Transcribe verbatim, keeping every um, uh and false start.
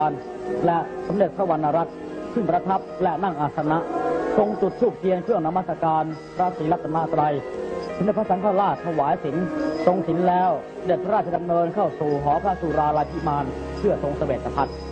และสมเด็จพระวรรณรัตน์ขึ้นประทับและนั่งอาสนะทรงจุดธูปเทียนเครื่องนมัสการพระศรีรัตนตรัยสมเด็จพระสังฆราชถวายศีลทรงศีลแล้วเสด็จพระราชดำเนินเข้าสู่หอพระสุราลาภิมานเพื่อทรงเสวตภัต